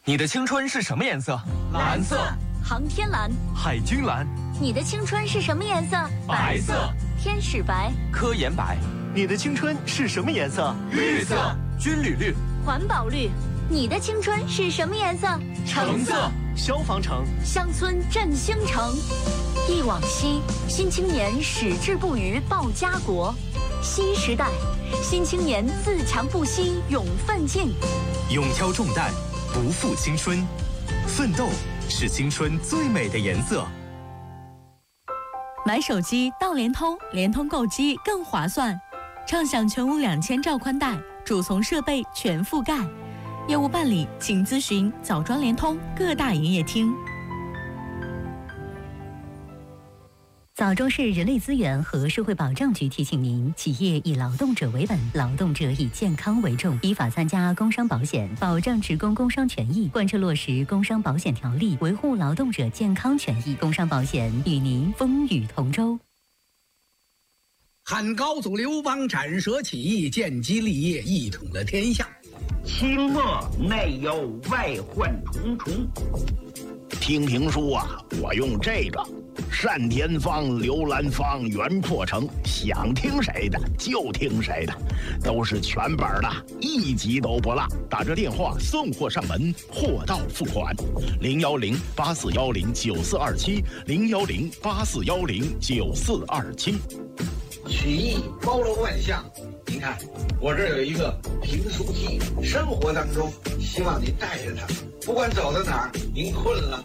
你的青春是什么颜色？ 蓝色。 航天蓝。 海军蓝。 你的青春是什么颜色？ 白色。 天使白。 科研白。 你的青春是什么颜色？ 绿色。 军旅绿。 环保绿。你的青春是什么颜色？ 橙色。 消防橙。 乡村振兴城。忆往昔，新青年矢志不渝报家国。新时代，新青年自强不息勇奋进。 勇挑重担，不负青春。奋斗是青春最美的颜色。 买手机到联通，联通购机更划算，畅享全屋2000兆宽带，主从设备全覆盖。业务办理请咨询枣庄联通各大营业厅。 枣庄市人力资源和社会保障局提醒您：企业以劳动者为本，劳动者以健康为重，依法参加工伤保险，保障职工工伤权益，贯彻落实工伤保险条例，维护劳动者健康权益。工伤保险与您风雨同舟。 汉高祖刘邦斩蛇起义，建基立业，一统了天下。 清末内忧外患重重。 听评书啊，我用这个单田芳、刘兰芳、袁阔成，想听谁的就听谁的，都是全本的，一集都不落。打着电话送货上门，货到付款。010-8410-9427，010-8410-9427。 曲艺包罗万象，您看我这儿有一个评书机，生活当中希望您带着它，不管走到哪儿，您困了